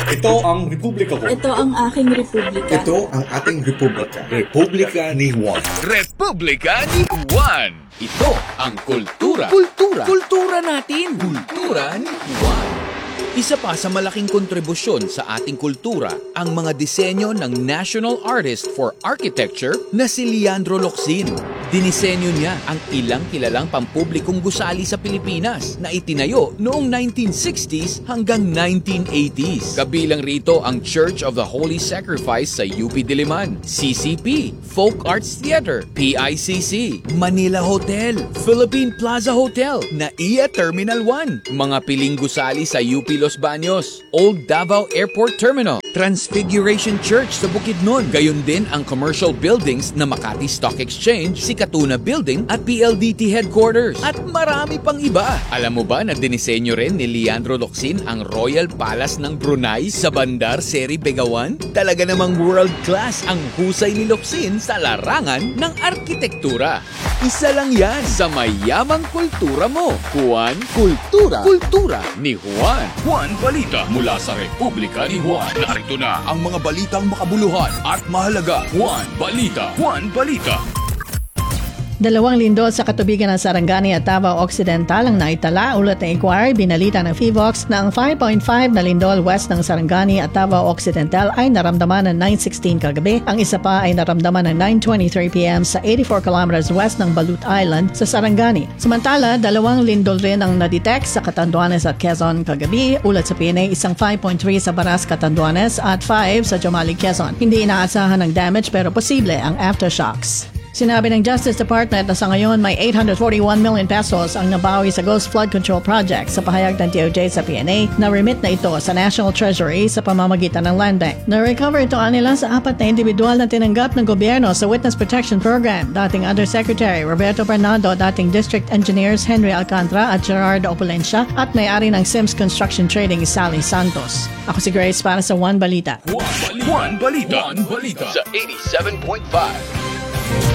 Ito ang republika ko. Ito ang aking republika. Ito ang ating republika. Republika ni Juan. Republika ni Juan. Ito ang kultura. Kultura natin. Kultura ni Juan. Isa pa sa malaking kontribusyon sa ating kultura ang mga disenyo ng National Artist for Architecture na si Leandro Locsin. Dinisenyo niya ang ilang kilalang pampublikong gusali sa Pilipinas na itinayo noong 1960s hanggang 1980s. Kabilang rito ang Church of the Holy Sacrifice sa UP Diliman, CCP, Folk Arts Theater, PICC, Manila Hotel, Philippine Plaza Hotel, NAIA Terminal 1, mga piling gusali sa UP Los Baños, Old Davao Airport Terminal, Transfiguration Church sa Bukidnon, gayon din ang commercial buildings na Makati Stock Exchange, Katuna Building at PLDT Headquarters at marami pang iba. Alam mo ba na dinisenyo rin ni Leandro Locsin ang Royal Palace ng Brunei sa Bandar Seri Begawan? Talaga namang world class ang husay ni Locsin sa larangan ng arkitektura. Isa lang yan sa mayamang kultura mo. Juan Kultura. Kultura ni Juan. Juan Balita mula sa Republika ni Juan. Narito na ang mga balitang makabuluhan at mahalaga. Juan Balita. Juan Balita. 2 lindol sa katubigan ng Sarangani at Davao Occidental ang naitala. Ulat ng inquiry, binalita ng PHIVOX na ang 5.5 na lindol west ng Sarangani at Davao Occidental ay naramdaman ng 9:16 kagabi. Ang isa pa ay naramdaman ng 9:23 p.m. sa 84 kilometers west ng Balut Island sa Sarangani. Samantala, 2 lindol rin ang nadetect sa Catanduanes at Quezon kagabi. Ulat sa PNA, isang 5.3 sa Baras, Catanduanes at 5 sa Jomali, Quezon. Hindi inaasahan ng damage pero posible ang aftershocks. Sinabi ng Justice Department na sa ngayon may 841 million pesos ang nabawi sa Ghost Flood Control Project sa pahayag ng DOJ sa PNA na remit na ito sa National Treasury sa pamamagitan ng Land Bank. Na-recover ito nila sa 4 na individual na tinanggap ng gobyerno sa Witness Protection Program, dating Undersecretary Roberto Bernardo, dating District Engineers Henry Alcantara at Gerard Opulencia at may-ari ng Sims Construction Trading Sally Santos. Ako si Grace para sa Juan Balita. Juan Balita. Sa 87.5.